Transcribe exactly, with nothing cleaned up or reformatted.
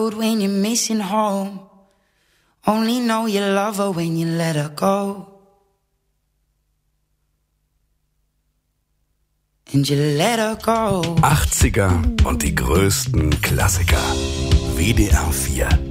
When you're missing home, only know you love her when you let her go. And you let her go. achtziger und die größten Klassiker. W D R vier